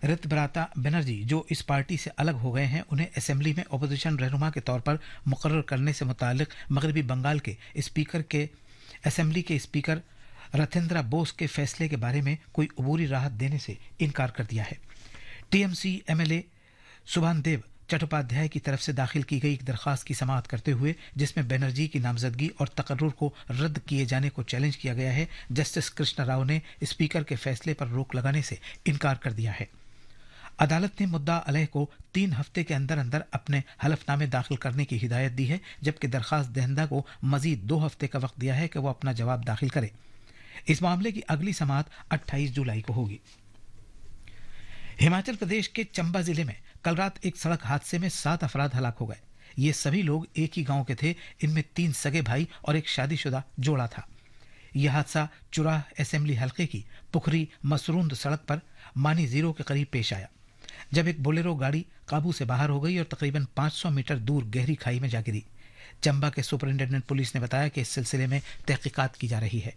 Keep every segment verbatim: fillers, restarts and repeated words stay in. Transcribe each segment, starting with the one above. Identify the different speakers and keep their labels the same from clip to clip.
Speaker 1: ऋतुब्रता बनर्जी जो इस पार्टी से अलग हो गए हैं, उन्हें असेंबली में अपोजिशन रहनुमा के तौर पर मुकर्रर करने से मुताल्लिक मगरबी बंगाल के स्पीकर के असेंबली के स्पीकर रथेंद्र बोस के फैसले के बारे में कोई अबूरी राहत देने से इनकार कर दिया है। टीएमसी एमएलए सुभानदेव चट्टोपाध्याय की तरफ से दाखिल की गई एक दरखास्त की समाअत करते हुए, जिसमें बनर्जी की नामजदगी और तकर्रुर को रद्द किए जाने को चैलेंज किया गया है, जस्टिस कृष्ण राव ने स्पीकर के फैसले पर रोक लगाने से इनकार कर दिया है। अदालत ने मुद्दा अलह को तीन हफ्ते के अंदर अंदर अपने हलफनामे दाखिल करने की हिदायत दी है, जबकि दरखास्त दहंदा को मजीद दो हफ्ते का वक्त दिया है कि वो अपना जवाब दाखिल करे। इस मामले की अगली समाअत अट्ठाईस जुलाई को होगी। हिमाचल प्रदेश के चंबा जिले में कल रात एक सड़क हादसे में सात अफराद हलाक हो गए। ये सभी लोग एक ही गांव के थे। इनमें तीन सगे भाई और एक शादीशुदा जोड़ा था। यह हादसा चुराह असेंबली हलके की पुखरी मसरूंद सड़क पर मानी जीरो के करीब पेश आया, जब एक बोलेरो गाड़ी काबू से बाहर हो गई और तकरीबन पाँच सौ मीटर दूर गहरी खाई में जा गिरी। चंबा के सुपरिंटेंडेंट पुलिस ने बताया कि इस सिलसिले में तहकीकात की जा रही है।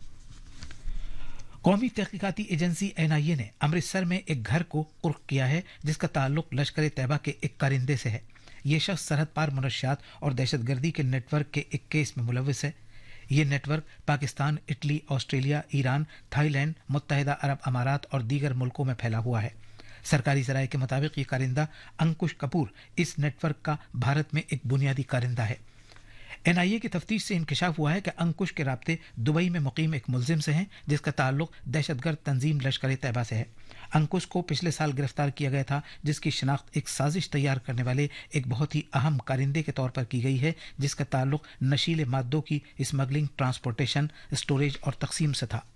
Speaker 1: कौमी तहकीकाती एजेंसी एनआईए ने अमृतसर में एक घर को कुर्क किया है, जिसका ताल्लुक लश्कर तैयबा के एक कारिंदे से है। ये शख्स सरहद पार मनशियात और दहशतगर्दी के नेटवर्क के एक केस में मुलविस है। ये network Pakistan, Italy, Australia, Iran, Thailand, मुत्तहिदा अरब अमारात और दीगर मुल्कों में फैला हुआ है। सरकारी ज़राए के मुताबिक ये कारिंदा अंकुश कपूर इस नेटवर्क का भारत में एक बुनियादी कारिंदा है। एनआईए की तफ्तीश से इंकशाफ हुआ है कि अंकुश के राब्ते दुबई में मुकीम एक मुलजिम से हैं, जिसका ताल्लुक दहशतगर्द तंजीम लश्कर तैयबा से है। अंकुश को पिछले साल गिरफ्तार किया गया था, जिसकी शनाख्त एक साजिश तैयार करने वाले एक बहुत ही अहम कारिंदे के तौर पर की गई है, जिसका ताल्लुक नशीले मादों की स्मगलिंग, ट्रांसपोर्टेशन, स्टोरेज और तकसीम से था।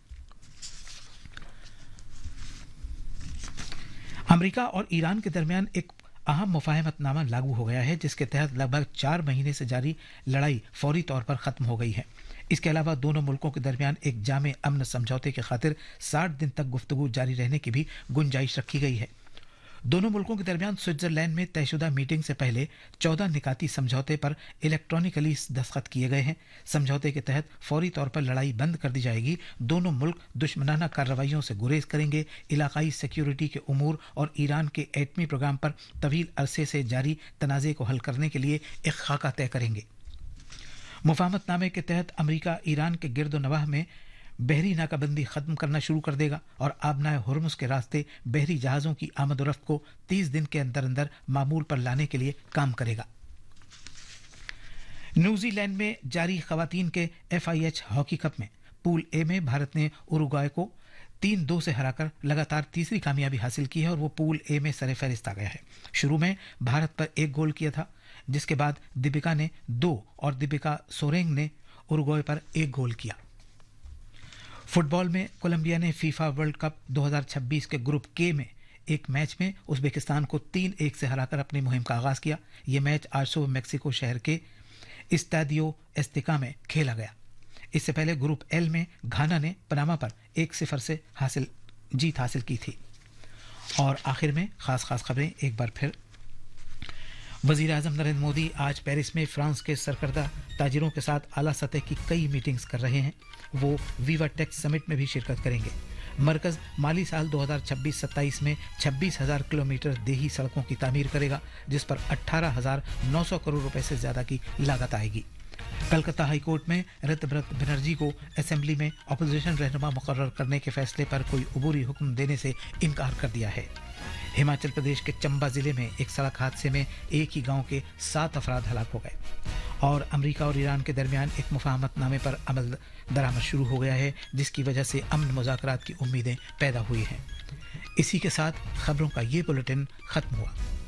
Speaker 1: अमेरिका और ईरान के दरमियान एक अहम मुफाहमतनामा लागू हो गया है, जिसके तहत लगभग चार महीने से जारी लड़ाई फौरी तौर पर खत्म हो गई है। इसके अलावा दोनों मुल्कों के दरमियान एक जामे अमन समझौते की खातिर साठ दिन तक गुफ्तगू जारी रहने की भी गुंजाइश रखी गई है। दोनों मुल्कों के दरमियान स्विट्जरलैंड में तयशुदा मीटिंग से पहले चौदह निकाती समझौते पर इलेक्ट्रॉनिकली दस्तखत किए गए हैं। समझौते के तहत फौरी तौर पर लड़ाई बंद कर दी जाएगी। दोनों मुल्क दुश्मनाना कार्रवाइयों से गुरेज करेंगे, इलाकाई सिक्योरिटी के उमूर और ईरान के एटमी प्रोग्राम पर तवील अरसे से जारी तनाज़े को हल करने के लिए एक खाका तय करेंगे। मुफाहमतनामे के तहत अमरीका ईरान के गिर्दो नवाह में बहरी नाकाबंदी खत्म करना शुरू कर देगा और आबनाए हुर्मुज़ के रास्ते बहरी जहाज़ों की आमद रफ्त को तीस दिन के अंदर अंदर मामूल पर लाने के लिए काम करेगा। न्यूजीलैंड में जारी खवातीन के एफआईएच हॉकी कप में पूल ए में भारत ने उरुग्वे को तीन दो से हराकर लगातार तीसरी कामयाबी हासिल की है और वो पूल ए में सरे फहरिस्त आ गया है। शुरू में भारत पर एक गोल किया था, जिसके बाद दीपिका ने दो और दीपिका सोरेंग ने उरुग्वे पर एक गोल किया। फुटबॉल में कोलंबिया ने फीफा वर्ल्ड कप दो हज़ार छब्बीस के ग्रुप के में एक मैच में उज़्बेकिस्तान को तीन एक से हराकर अपनी मुहिम का आगाज किया। यह मैच आज सुबह मेक्सिको शहर के इस्तादियो एस्तिका में खेला गया। इससे पहले ग्रुप एल में घाना ने पनामा पर एक सिफर से हासिल जीत हासिल की थी। और आखिर में खास खास खबरें एक बार फिर। वज़ीर आज़म नरेंद्र मोदी आज पेरिस में फ्रांस के सरकर्दा ताजिरों के साथ आला सतह की कई मीटिंग्स कर रहे हैं। वो वीवा टेक समिट में भी शिरकत करेंगे। मरकज़ माली साल दो हज़ार छब्बीस सत्ताईस में छब्बीस हज़ार किलोमीटर देही सड़कों की तामीर करेगा, जिस पर अट्ठारह हज़ार नौ सौ करोड़ रुपए से ज़्यादा की लागत आएगी। कलकत्ता हाईकोर्ट में ऋतुब्रता बनर्जी को असेंबली में अपोजिशन रहनुमा मुकर्रर करने के फैसले पर कोई अबूरी हुक्म देने से इनकार कर दिया है। हिमाचल प्रदेश के चंबा जिले में एक सड़क हादसे में एक ही गांव के सात अफराद हलाक हो गए। और अमेरिका और ईरान के दरमियान एक मुफाहमतनामे पर अमल दरामद शुरू हो गया है, जिसकी वजह से अमन मुज़ाकरात की उम्मीदें पैदा हुई हैं। इसी के साथ खबरों का ये बुलेटिन खत्म हुआ।